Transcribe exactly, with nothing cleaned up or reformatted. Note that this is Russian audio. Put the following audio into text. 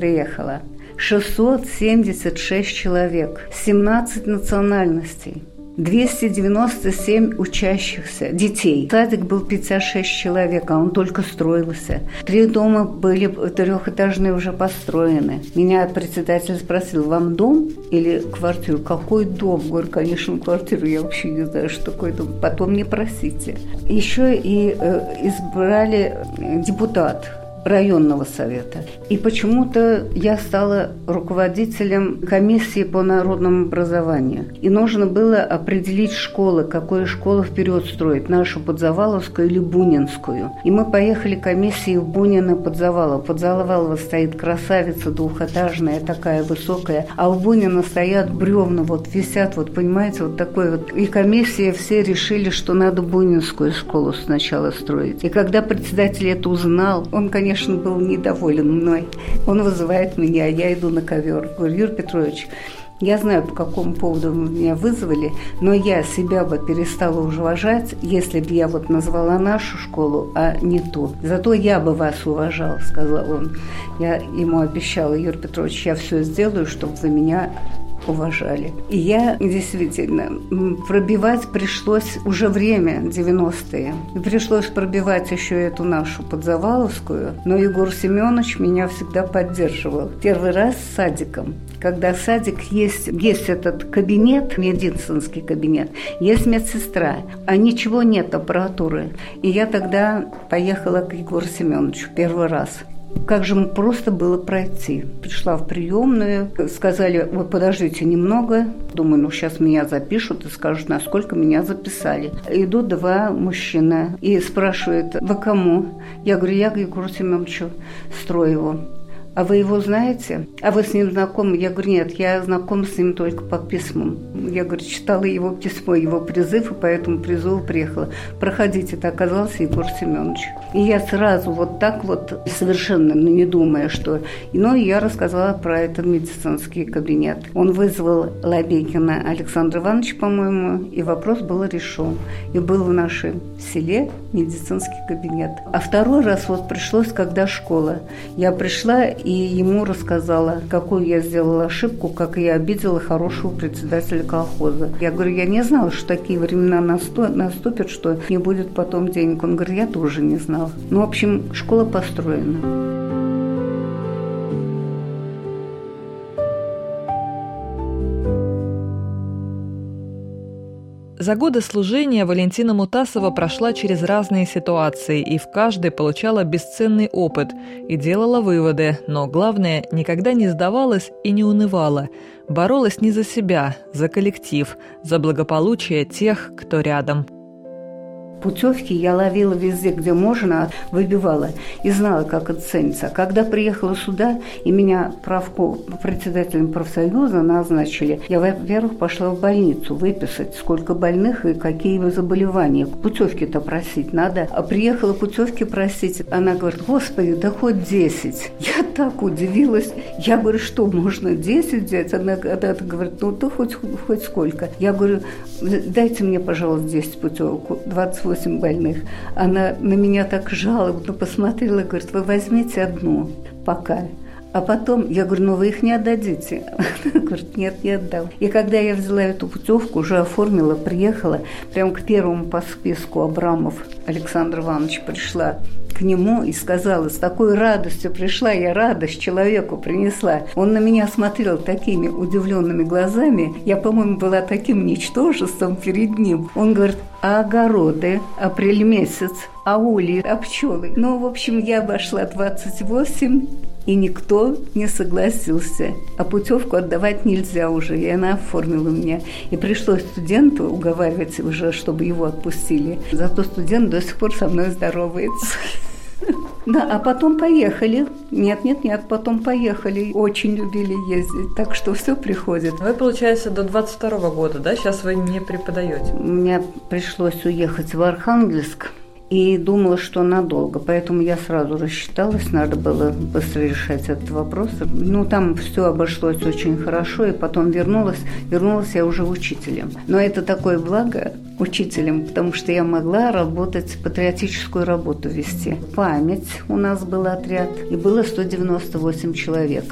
приехало шестьсот семьдесят шесть человек, семнадцать национальностей, двести девяносто семь учащихся детей. Садик был пятьдесят шесть человек, а он только строился. Три дома были трехэтажные, уже построены. Меня председатель спросил: вам дом или квартиру? Какой дом? Говорю, конечно, квартиру. Я вообще не знаю, что такое дом. Потом не просите. Еще и э, избрали депутат районного совета. И почему-то я стала руководителем комиссии по народному образованию. И нужно было определить школы, какую школу вперед строить, нашу Подзаваловскую или Бунинскую. И мы поехали комиссией в Бунино Подзавалово. Подзавалово стоит красавица двухэтажная, такая высокая, а в Бунино стоят бревна, вот висят, вот понимаете, вот такой вот. И комиссия все решили, что надо Бунинскую школу сначала строить. И когда председатель это узнал, он, конечно, Конечно, был недоволен мной. Он вызывает меня, я иду на ковер. Говорю: Юрий Петрович, я знаю, по какому поводу вы меня вызвали, но я себя бы перестала уже уважать, если бы я вот назвала нашу школу, а не ту. Зато я бы вас уважал, сказал он. Я ему обещала: Юрий Петрович, я все сделаю, чтобы вы меня уважали. И я действительно, пробивать пришлось уже время, девяностые. И пришлось пробивать еще эту нашу Подзаваловскую, но Егор Семенович меня всегда поддерживал. Первый раз с садиком. Когда садик есть, есть этот кабинет, медицинский кабинет, есть медсестра, а ничего нет, аппаратуры. И я тогда поехала к Егору Семеновичу первый раз. Как же просто было пройти. Пришла в приемную, сказали: вы подождите немного. Думаю, ну сейчас меня запишут и скажут, насколько меня записали. Идут два мужчины и спрашивают: вы кому? Я говорю: я к Егору Семеновичу Строеву. А вы его знаете? А вы с ним знакомы? Я говорю: нет, я знакома с ним только по письмам. Я, говорю, читала его письмо, его призыв, и по этому призыву приехала. Проходите, это оказался Егор Семенович. И я сразу вот так вот, совершенно не думая, что... Ну, и я рассказала про этот медицинский кабинет. Он вызвал Лобекина Александра Ивановича, по-моему, и вопрос был решен. И был в нашем селе медицинский кабинет. А второй раз вот пришлось, когда школа. Я пришла и ему рассказала, какую я сделала ошибку, как я обидела хорошего председателя колхоза. Я говорю: я не знала, что такие времена наступят, что не будет потом денег. Он говорит: я тоже не знала. Ну, в общем, школа построена. За годы служения Валентина Мутасова прошла через разные ситуации и в каждой получала бесценный опыт и делала выводы, но главное, никогда не сдавалась и не унывала. Боролась не за себя, за коллектив, за благополучие тех, кто рядом. Путевки я ловила везде, где можно, выбивала и знала, как это ценится. Когда приехала сюда, и меня правко, председателем профсоюза назначили, я, во-первых, пошла в больницу выписать, сколько больных и какие заболевания. Путевки-то просить надо. А приехала путевки просить, она говорит: господи, да хоть десять. Я так удивилась. Я говорю: что, можно десять взять? Она, она говорит: ну, то хоть, хоть сколько. Я говорю: дайте мне, пожалуйста, десять путевок, двадцать восемь больных. Она на меня так жалобно посмотрела и говорит: вы возьмите одну пока. А потом, я говорю: ну вы их не отдадите? Она говорит: нет, не отдам. И когда я взяла эту путевку, уже оформила, приехала, прям к первому по списку Абрамов Александр Иванович пришла к нему и сказала: с такой радостью пришла, я радость человеку принесла. Он на меня смотрел такими удивленными глазами. Я, по-моему, была таким ничтожеством перед ним. Он говорит: а огороды, апрель месяц, а ульи, а пчелы. Ну, в общем, я обошла двадцать восемь, и никто не согласился. А путевку отдавать нельзя уже, и она оформила меня. И пришлось студенту уговаривать уже, чтобы его отпустили. Зато студент до сих пор со мной здоровается. Да, а потом поехали. Нет, нет, нет, потом поехали. Очень любили ездить, так что все приходит. Вы, получается, до двадцать второго года, да? Сейчас вы не преподаете. Мне пришлось уехать в Архангельск. И думала, что надолго. Поэтому я сразу рассчиталась, надо было быстро решать этот вопрос. Ну, там все обошлось очень хорошо, и потом вернулась. Вернулась я уже учителем. Но это такое благо учителем, потому что я могла работать, патриотическую работу вести. Память у нас был отряд, и было сто девяносто восемь человек.